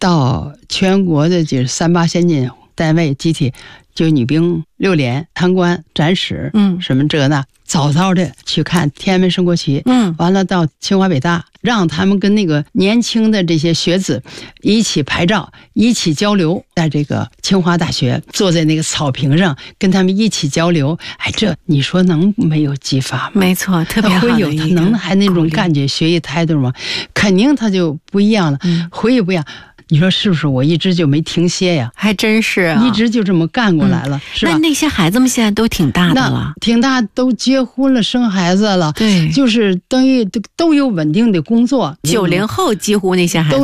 到全国的就是38先进单位集体，就女兵6连参观展示，什么这那，早早的去看天安门升国旗，完了到清华北大，让他们跟那个年轻的这些学子一起拍照，一起交流，在这个清华大学坐在那个草坪上跟他们一起交流，哎，这你说能没有激发吗？ 没错，特别好的一个会有，他能还那种感觉学习态度吗？肯定他就不一样了，回忆不一样。你说是不是？我一直就没停歇呀， 还真是啊， 一直就这么干过来了，是吧？ 那些孩子们现在都挺大的了， 挺大，都结婚了，生孩子了， 对， 就是等于都有稳定的工作。 90后几乎那些孩子。